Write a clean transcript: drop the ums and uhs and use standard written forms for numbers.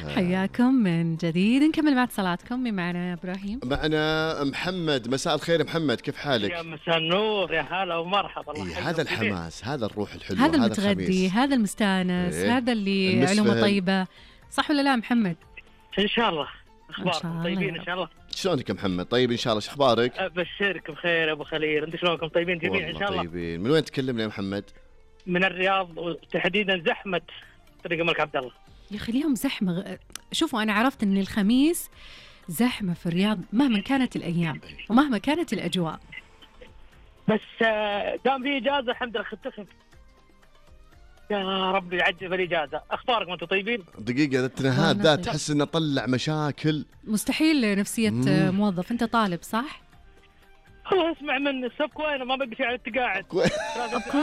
حياكم من جديد، نكمل مع اتصالاتكم. مين معنا يا إبراهيم؟ معنا محمد. مساء الخير محمد، كيف حالك؟ يا مساء النور، يا هلا ومرحبا. إيه هذا الحماس، هذا الروح الحلوة، هذا المتغدي، هذا المستانس، إيه؟ هذا اللي علومه طيبة، صح ولا لا محمد؟ ان شاء الله. إن شاء اخباركم الله طيبين يا ان شاء الله؟ شلونك يا محمد؟ طيب ان شاء الله. شو اخبارك؟ ابشرك بخير يا ابو خليل، انت شلونكم؟ طيبين جميعا ان شاء الله؟ طيبين. من وين تكلمنا يا محمد؟ من الرياض، وتحديدا زحمه طريق الملك عبد الله. يا أخي اليوم زحمة. شوفوا أنا عرفت أن الخميس زحمة في الرياض مهما كانت الأيام ومهما كانت الأجواء، بس دام في اجازه الحمد لله ختخف. يا رب يعجل الاجازه. اخباركم انتم طيبين؟ دقيقة، التنهاد ذا تحس انه طلع مشاكل. مستحيل نفسية موظف. أنت طالب صح؟ والله اسمع من السبك وين ما بقي شيء على التقاعد.